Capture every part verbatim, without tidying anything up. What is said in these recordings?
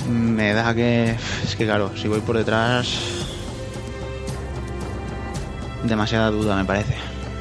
Me da que... Es que claro, si voy por detrás... Demasiada duda me parece.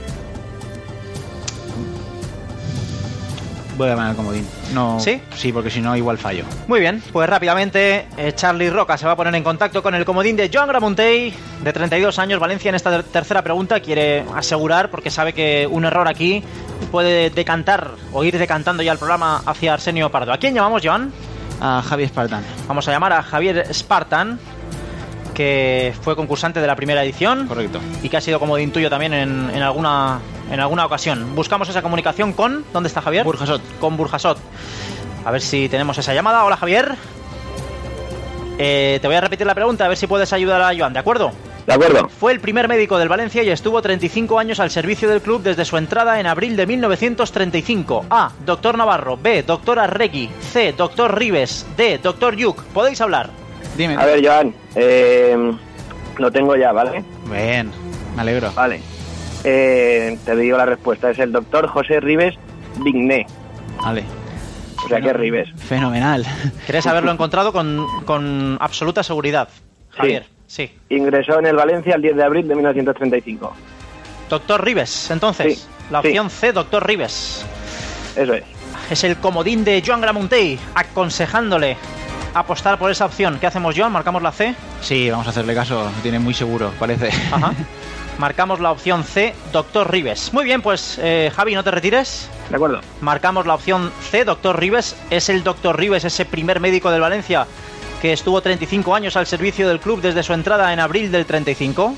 Voy a ganar el comodín. No, ¿Sí? Sí, porque si no igual fallo. Muy bien, pues rápidamente eh, Charlie Roca se va a poner en contacto con el comodín de Joan Gramuntey, de treinta y dos años. Valencia en esta tercera pregunta quiere asegurar, porque sabe que un error aquí puede decantar o ir decantando ya el programa hacia Arsenio Pardo. ¿A quién llamamos, Joan? A Javi Spartan. Vamos a llamar a Javier Spartan, que fue concursante de la primera edición. Correcto. Y que ha sido comodín tuyo también en, en alguna en alguna ocasión. Buscamos esa comunicación con... ¿Dónde está Javier? Burjasot. Con Burjasot. A ver si tenemos esa llamada. Hola, Javier. Eh, te voy a repetir la pregunta, a ver si puedes ayudar a Joan, ¿de acuerdo? De acuerdo. Fue el primer médico del Valencia y estuvo treinta y cinco años al servicio del club desde su entrada en abril de mil novecientos treinta y cinco. A. Doctor Navarro. B. Doctor Arregui. C. Doctor Ribes. D. Doctor Yuk. ¿Podéis hablar? Dime. A ver, Joan, eh, lo tengo ya, ¿vale? Bien, me alegro. Vale. Eh, te digo la respuesta. Es el doctor José Ribes Vigné. Vale. O sea, que es Ribes. Fenomenal. ¿Crees haberlo encontrado con, con absoluta seguridad, Javier? Sí. sí. Ingresó en el Valencia el diez de abril de mil novecientos treinta y cinco. Doctor Ribes, entonces. Sí. La opción Sí. C, Doctor Ribes. Eso es. Es el comodín de Joan Gramuntey, aconsejándole apostar por esa opción. ¿Qué hacemos, Joan? ¿Marcamos la C? Sí, vamos a hacerle caso. Lo tiene muy seguro, parece. Ajá. Marcamos la opción C, Doctor Ribes. Muy bien, pues eh, Javi, no te retires. De acuerdo. Marcamos la opción C, Doctor Ribes. Es el Doctor Ribes, ese primer médico del Valencia que estuvo treinta y cinco años al servicio del club desde su entrada en abril del treinta y cinco.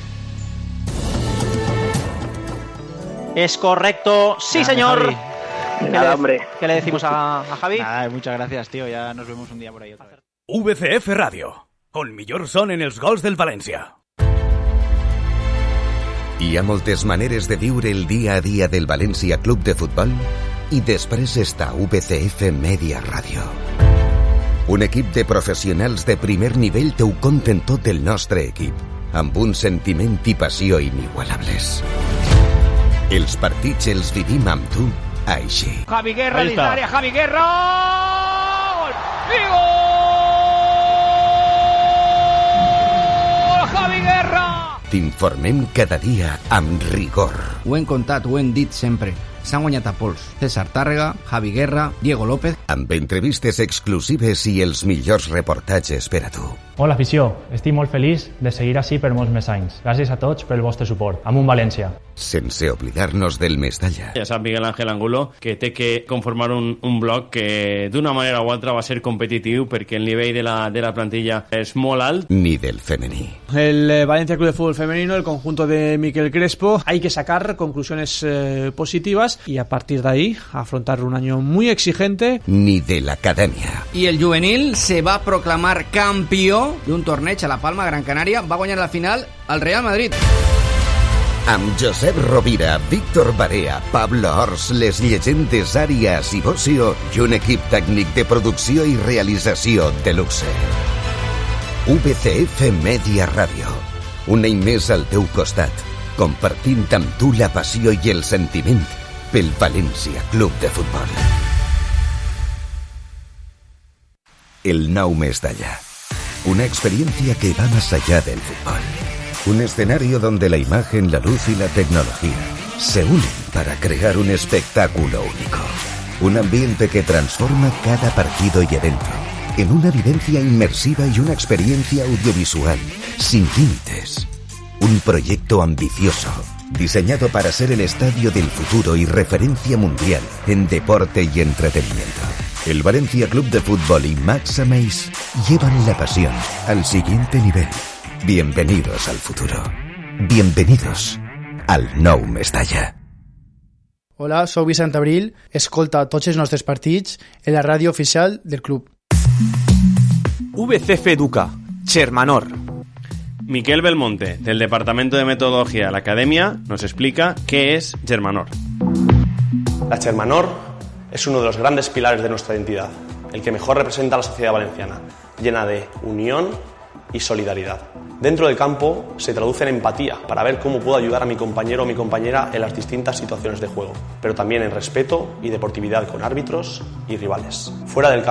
Es correcto. Sí, Nada, señor. Javi. ¿Qué, Nada, le, hombre. ¿Qué le decimos a, a Javi? Nada, muchas gracias, tío. Ya nos vemos un día por ahí otra vez. V C F Radio, el millor son en els gols del València. Hi ha moltes maneres de viure el dia a dia del València Club de Futbol i després està V C F Media Ràdio. Un equip de professionals de primer nivell t'ho conten tot el nostre equip, amb un sentiment i passió inigualables. Els partits els vivim amb tu així. Javi Guerra dins l'àrea, Javi Guerra! Gol! I gol! Javi Guerra! T'informem cada dia amb rigor. Ho hem contat, ho hem dit sempre. S'han guanyat a pols. César Tàrrega, Javi Guerra, Diego López... Amb entrevistes exclusives i els millors reportatges per a tu. Hola, afició. Estic molt feliç de seguir així per molts més anys. Gràcies a tots pel vostre suport. Amunt València. Sense oblidar-nos del Mestalla. Ja sap Miguel Ángel Angulo que té que conformar un, un bloc que d'una manera o altra va ser competitiu perquè el nivell de la, de la plantilla és molt alt. Ni del femení. El eh, Valencia Club de Fútbol Femenino, el conjunto de Miquel Crespo, hay que sacar conclusiones eh, positivas y a partir de ahí afrontar un año muy exigente. Ni de l'acadèmia. I el juvenil se va proclamar campió d'un torneig a la Palma, Gran Canària. Va guanyar la final al Real Madrid. Amb Josep Rovira, Víctor Barea, Pablo Ors, les llegendes Àrias i Bocio i un equip tècnic de producció i realització de luxe. V C F Media Ràdio. Un any més al teu costat, compartint amb tu la passió i el sentiment pel València Club de Futbol. El nou Mestalla. Una experiencia que va más allá del fútbol. Un escenario donde la imagen, la luz y la tecnología se unen para crear un espectáculo único. Un ambiente que transforma cada partido y evento en una vivencia inmersiva y una experiencia audiovisual sin límites. Un proyecto ambicioso, diseñado para ser el estadio del futuro y referencia mundial en deporte y entretenimiento. El Valencia Club de Fútbol y Max Ameis llevan la pasión al siguiente nivel. Bienvenidos al futuro. Bienvenidos al nou Mestalla. Hola, soc Vicent Abril. Escolta tots els nostres partits en la ràdio oficial del club. V C F Educa, Chermanor. Miquel Belmonte, del Departamento de Metodología de la Academia, nos explica qué es Chermanor. La Chermanor es uno de los grandes pilares de nuestra identidad, el que mejor representa a la sociedad valenciana, llena de unión y solidaridad. Dentro del campo se traduce en empatía para ver cómo puedo ayudar a mi compañero o mi compañera en las distintas situaciones de juego, pero también en respeto y deportividad con árbitros y rivales. Fuera del campo